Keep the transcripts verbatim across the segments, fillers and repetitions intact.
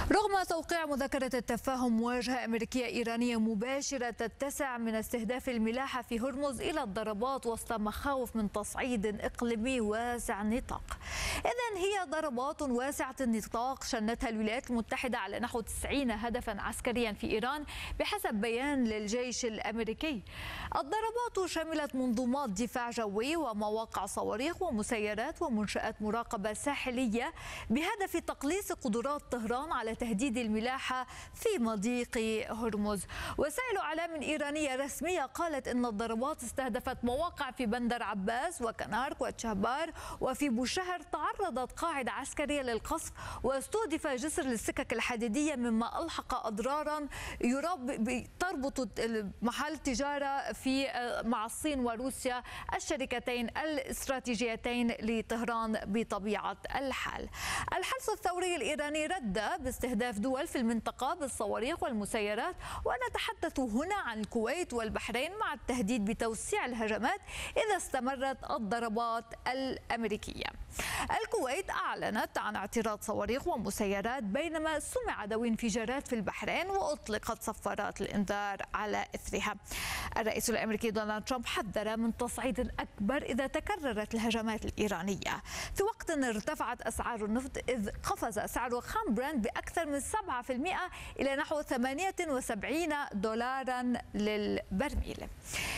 رغم توقيع مذكرة التفاهم مواجهة أمريكية إيرانية مباشرة تتسع من استهداف الملاحة في هرمز إلى الضربات وسط مخاوف من تصعيد إقليمي واسع النطاق. إذن هي ضربات واسعة النطاق شنتها الولايات المتحدة على نحو تسعين هدفا عسكريا في إيران بحسب بيان للجيش الأمريكي. الضربات شملت منظومات دفاع جوي ومواقع صواريخ ومسيرات ومنشآت مراقبة ساحلية بهدف تقليص قدرات طهران على تهديد الملاحة في مضيق هرمز. وسائل إعلام إيرانية رسمية قالت إن الضربات استهدفت مواقع في بندر عباس وكنارك وتشهبار وفي بوشهر تعرضت قاعدة عسكرية للقصف واستهدف جسر للسكك الحديدية مما ألحق أضرارا يراب تربط محل تجارة في مع الصين وروسيا الشركتين الاستراتيجيتين لطهران بطبيعة الحال. الحرس الثوري الإيراني رد باستهداف دول في المنطقة بالصواريخ والمسيرات، ونتحدث هنا عن الكويت والبحرين مع التهديد بتوسيع الهجمات إذا استمرت الضربات الأمريكية. الكويت أعلنت عن اعتراض صواريخ ومسيرات بينما سمع ذوي انفجارات في البحرين وأطلقت صفارات الإنذار على إثرها. الرئيس الأمريكي دونالد ترامب حذر من تصعيد أكبر إذا تكررت الهجمات الإيرانية في وقت ارتفعت أسعار النفط إذ قفز سعر خام برنت بأكثر من سبعة بالمئة إلى نحو ثمانية وسبعين دولارا للبرميل.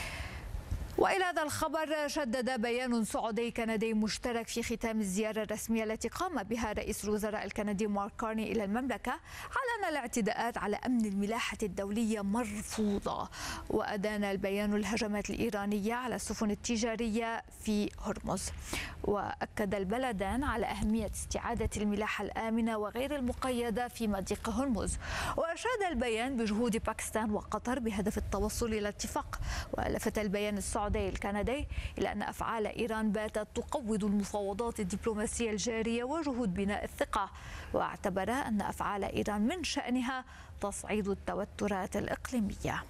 وإلى هذا الخبر شدد بيان سعودي كندي مشترك في ختام الزيارة الرسمية التي قام بها رئيس الوزراء الكندي مارك كارني إلى المملكة على أن الاعتداءات على أمن الملاحة الدولية مرفوضة. وأدان البيان الهجمات الإيرانية على السفن التجارية في هرمز. وأكد البلدان على أهمية استعادة الملاحة الآمنة وغير المقيدة في مضيق هرمز. وأشاد البيان بجهود باكستان وقطر بهدف التوصل إلى اتفاق. ولفت البيان السعودي الكندي إلى أن أفعال إيران باتت تقوض المفاوضات الدبلوماسية الجارية وجهود بناء الثقة. واعتبر أن أفعال إيران من شأنها تصعيد التوترات الإقليمية.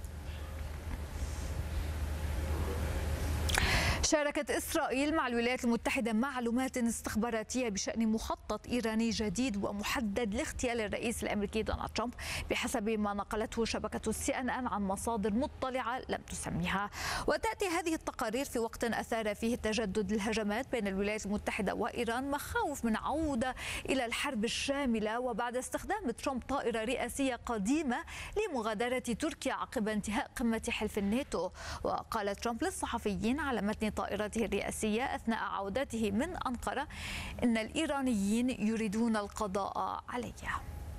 شاركت إسرائيل مع الولايات المتحدة معلومات استخباراتية بشأن مخطط إيراني جديد ومحدد لاغتيال الرئيس الأمريكي دونالد ترامب بحسب ما نقلته شبكة السي إن إن عن مصادر مطلعة لم تسميها. وتأتي هذه التقارير في وقت أثار فيه تجدد الهجمات بين الولايات المتحدة وإيران مخاوف من عودة إلى الحرب الشاملة وبعد استخدام ترامب طائرة رئاسية قديمة لمغادرة تركيا عقب انتهاء قمة حلف الناتو. وقال ترامب للصحفيين على متن طائرته الرئاسية أثناء عودته من أنقرة إن الإيرانيين يريدون القضاء عليها.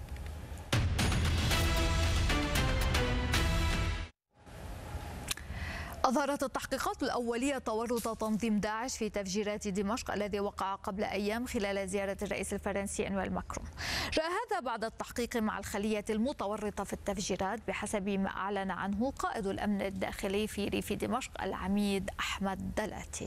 أظهرت التحقيقات الأولية تورط تنظيم داعش في تفجيرات دمشق الذي وقع قبل أيام خلال زيارة الرئيس الفرنسي إيمانويل ماكرون. جاء هذا بعد التحقيق مع الخلية المتورطة في التفجيرات بحسب ما أعلن عنه قائد الأمن الداخلي في ريف دمشق العميد أحمد دلاتي.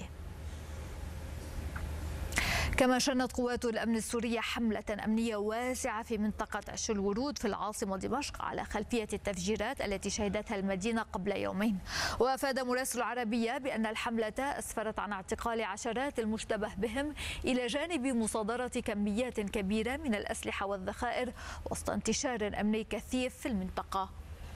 كما شنت قوات الأمن السورية حملة أمنية واسعة في منطقة عش الورود في العاصمة دمشق على خلفية التفجيرات التي شهدتها المدينة قبل يومين. وأفاد مراسل العربية بأن الحملة أسفرت عن اعتقال عشرات المشتبه بهم إلى جانب مصادرة كميات كبيرة من الأسلحة والذخائر وسط انتشار أمني كثيف في المنطقة.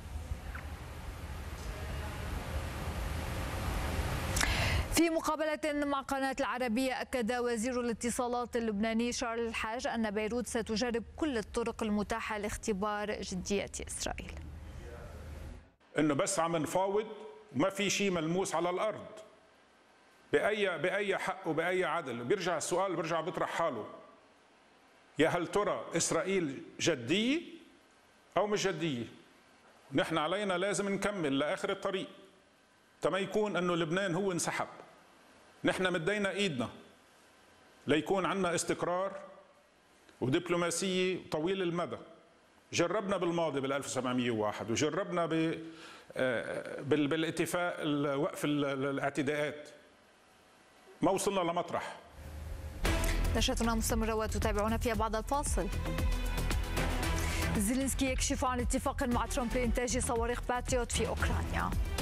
في مقابلة مع قناة العربية أكد وزير الاتصالات اللبناني شارل الحاج أن بيروت ستجرب كل الطرق المتاحة لاختبار جدية إسرائيل. إنه بس عم نفاوض وما في شيء ملموس على الأرض بأي بأي حق وبأي عدل. بيرجع السؤال بيرجع بيطرح حاله، يا هل ترى إسرائيل جدية أو مش جدية؟ نحن علينا لازم نكمل لآخر الطريق تما يكون أنه لبنان هو انسحب. نحن مدينا إيدنا ليكون عندنا استقرار ودبلوماسية طويل المدى. جربنا بالماضي بال ألف وسبعمئة وواحد وجربنا بالاتفاق وقف الاعتداءات، ما وصلنا لمطرح. نشرتنا مستمرة وتتابعونا فيها بعد الفاصل. زيلينسكي يكشف عن اتفاق مع ترامب لإنتاج صواريخ باتريوت في أوكرانيا.